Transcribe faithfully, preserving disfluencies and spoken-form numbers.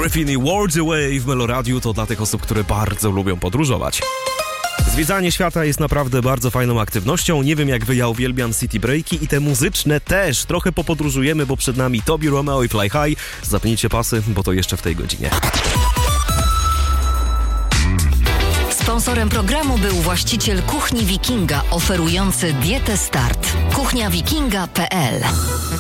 Griffin i Worlds Away w Meloradiu to dla tych osób, które bardzo lubią podróżować. Zwiedzanie świata jest naprawdę bardzo fajną aktywnością. Nie wiem jak wy, ja uwielbiam city breaki i te muzyczne też. Trochę popodróżujemy, bo przed nami Tobi Romeo i Fly High. Zapnijcie pasy, bo to jeszcze w tej godzinie. Sponsorem programu był właściciel Kuchni Wikinga, oferujący dietę Start. kuchnia wikinga kropka p l